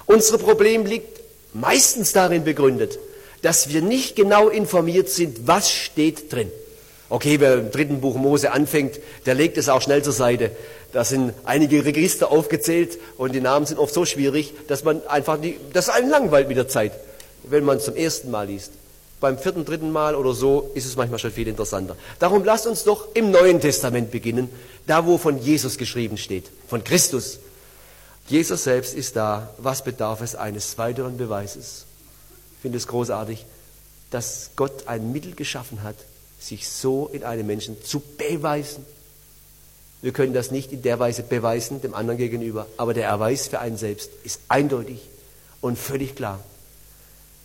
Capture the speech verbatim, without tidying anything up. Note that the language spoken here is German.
Unser Problem liegt meistens darin begründet, dass wir nicht genau informiert sind, was steht drin. Okay, wer im dritten Buch Mose anfängt, der legt es auch schnell zur Seite. Da sind einige Register aufgezählt und die Namen sind oft so schwierig, dass man einfach die, das einen langweilt mit der Zeit, wenn man es zum ersten Mal liest. Beim vierten, dritten Mal oder so ist es manchmal schon viel interessanter. Darum lasst uns doch im Neuen Testament beginnen, da wo von Jesus geschrieben steht, von Christus. Jesus selbst ist da. Was bedarf es eines weiteren Beweises? Ich finde es großartig, dass Gott ein Mittel geschaffen hat, sich so in einem Menschen zu beweisen. Wir können das nicht in der Weise beweisen, dem anderen gegenüber, aber der Erweis für einen selbst ist eindeutig und völlig klar.